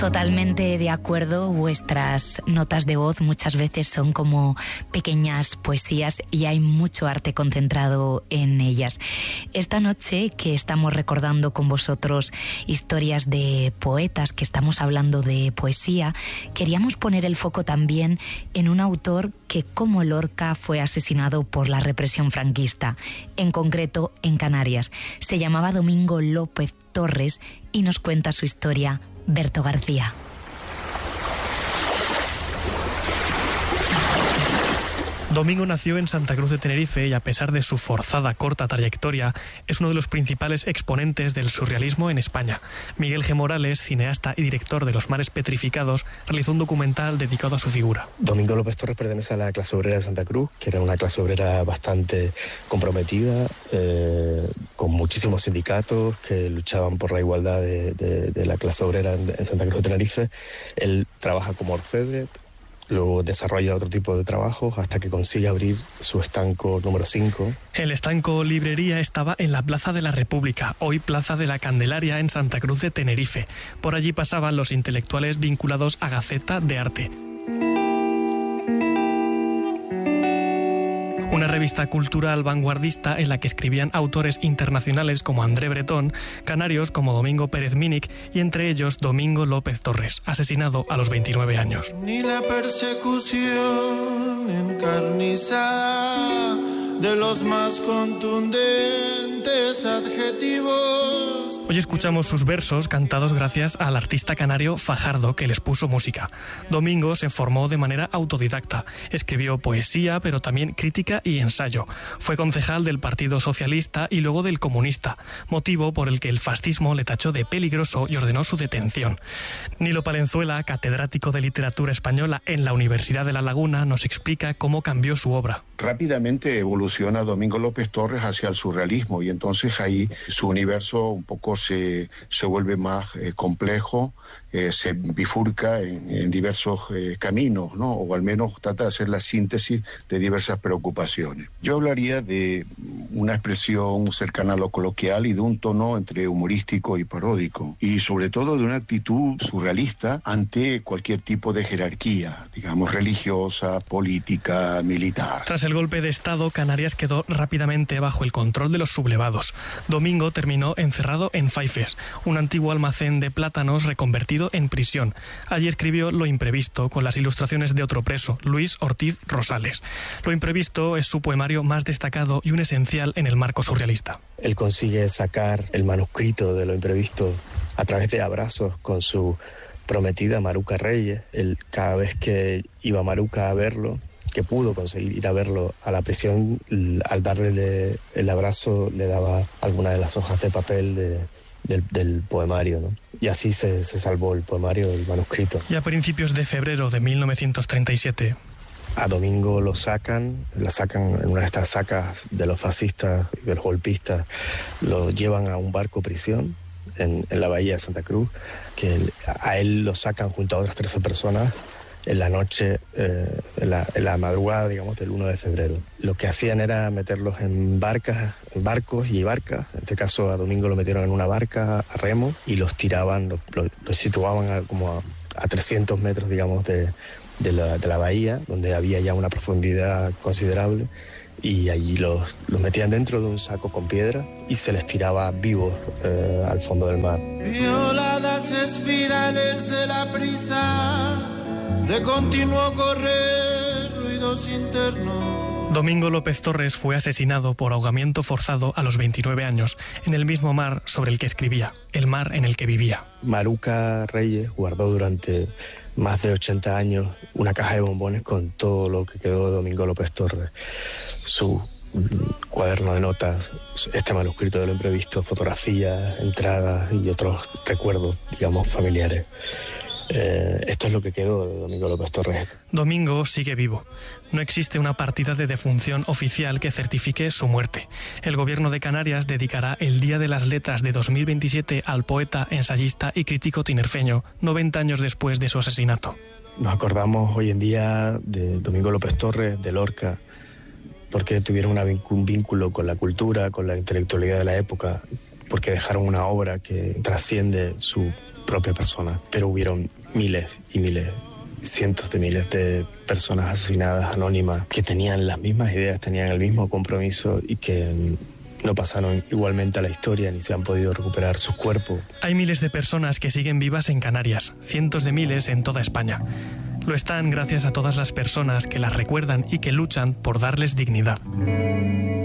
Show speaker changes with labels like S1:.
S1: Totalmente de acuerdo. Vuestras notas de voz muchas veces son como pequeñas poesías y hay mucho arte concentrado en ellas. Esta noche que estamos recordando con vosotros historias de poetas, que estamos hablando de poesía, queríamos poner el foco también en un autor que, como Lorca, fue asesinado por la represión franquista, en concreto en Canarias. Se llamaba Domingo López Torres y nos cuenta su historia Berto García.
S2: Domingo nació en Santa Cruz de Tenerife y, a pesar de su forzada corta trayectoria, es uno de los principales exponentes del surrealismo en España. Miguel G. Morales, cineasta y director de Los mares petrificados, realizó un documental dedicado a su figura.
S3: Domingo López Torres pertenece a la clase obrera de Santa Cruz, que era una clase obrera bastante comprometida, con muchísimos sindicatos que luchaban por la igualdad de la clase obrera en Santa Cruz de Tenerife. Él trabaja como orfebre, luego desarrolla otro tipo de trabajos hasta que consigue abrir su estanco número 5.
S2: El estanco librería estaba en la Plaza de la República, hoy Plaza de la Candelaria, en Santa Cruz de Tenerife. Por allí pasaban los intelectuales vinculados a Gaceta de Arte, una revista cultural vanguardista en la que escribían autores internacionales como André Breton, canarios como Domingo Pérez Mínic y entre ellos Domingo López Torres, asesinado a los 29 años.
S4: Ni la persecución encarnizada de los más contundentes adjetivos.
S2: Hoy escuchamos sus versos cantados gracias al artista canario Fajardo, que les puso música. Domingo se formó de manera autodidacta. Escribió poesía, pero también crítica y ensayo. Fue concejal del Partido Socialista y luego del Comunista, motivo por el que el fascismo le tachó de peligroso y ordenó su detención. Nilo Palenzuela, catedrático de literatura española en la Universidad de La Laguna, nos explica cómo cambió su obra.
S5: Rápidamente evoluciona Domingo López Torres hacia el surrealismo y entonces ahí su universo un poco se vuelve más complejo, se bifurca en diversos caminos, ¿no? O al menos trata de hacer la síntesis de diversas preocupaciones. Yo hablaría de una expresión cercana a lo coloquial y de un tono entre humorístico y paródico, y sobre todo de una actitud surrealista ante cualquier tipo de jerarquía, digamos religiosa, política, militar.
S2: Tras el golpe de Estado, Canarias quedó rápidamente bajo el control de los sublevados. Domingo terminó encerrado en Faifes, un antiguo almacén de plátanos reconvertido en prisión. Allí escribió Lo imprevisto, con las ilustraciones de otro preso, Luis Ortiz Rosales. Lo imprevisto es su poemario más destacado y un esencial en el marco surrealista.
S3: Él consigue sacar el manuscrito de Lo imprevisto a través de abrazos con su prometida Maruca Reyes. Él, cada vez que iba Maruca a verlo, que pudo conseguir ir a verlo a la prisión, al darle el abrazo le daba alguna de las hojas de papel del poemario, ¿no? Y así se salvó el poemario, el manuscrito.
S2: Y a principios de febrero de 1937...
S3: a Domingo lo sacan en una de estas sacas de los fascistas y de los golpistas, lo llevan a un barco prisión en la bahía de Santa Cruz, que a él lo sacan junto a otras 13 personas en la noche, en la madrugada, digamos, del 1 de febrero. Lo que hacían era meterlos en barcos y barcas. En este caso a Domingo lo metieron en una barca a remo y los tiraban, los situaban a 300 metros, digamos, de la bahía, donde había ya una profundidad considerable, y allí los metían dentro de un saco con piedra y se les tiraba vivos al fondo del mar.
S4: Violadas espirales de la prisa, de continuo correr, ruidos internos.
S2: Domingo López Torres fue asesinado por ahogamiento forzado a los 29 años, en el mismo mar sobre el que escribía, el mar en el que vivía.
S3: Maruca Reyes guardó durante más de 80 años una caja de bombones con todo lo que quedó de Domingo López Torres. Su cuaderno de notas, este manuscrito de Lo imprevisto, fotografías, entradas y otros recuerdos, digamos, familiares. Esto es lo que quedó de Domingo López Torres.
S2: Domingo sigue vivo. No existe una partida de defunción oficial que certifique su muerte. El gobierno de Canarias dedicará el Día de las Letras de 2027 al poeta, ensayista y crítico tinerfeño, 90 años después de su asesinato.
S3: Nos acordamos hoy en día de Domingo López Torres, de Lorca, porque tuvieron un vínculo con la cultura, con la intelectualidad de la época, porque dejaron una obra que trasciende su propia persona, pero hubieron miles y miles, cientos de miles de personas asesinadas anónimas que tenían las mismas ideas, tenían el mismo compromiso y que no pasaron igualmente a la historia ni se han podido recuperar sus cuerpos.
S2: Hay miles de personas que siguen vivas en Canarias, cientos de miles en toda España. Lo están gracias a todas las personas que las recuerdan y que luchan por darles dignidad.